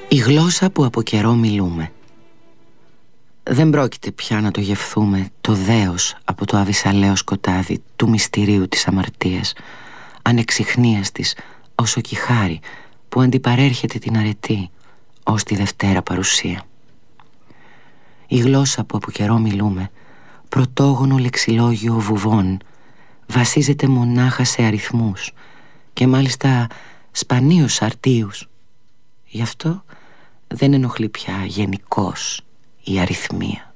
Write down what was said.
Η γλώσσα που από καιρό μιλούμε. Δεν πρόκειται πια να το γευθούμε το δέος από το αβυσαλαίο σκοτάδι του μυστηρίου της αμαρτίας, ανεξιχνίαστης όσο κι η χάρη που αντιπαρέρχεται την αρετή ως τη Δευτέρα παρουσία. Η γλώσσα που από καιρό μιλούμε, πρωτόγονο λεξιλόγιο βουβών, βασίζεται μονάχα σε αριθμούς και μάλιστα σπανίους αρτίους. Γι' αυτό δεν ενοχλεί πια γενικώς η αριθμία.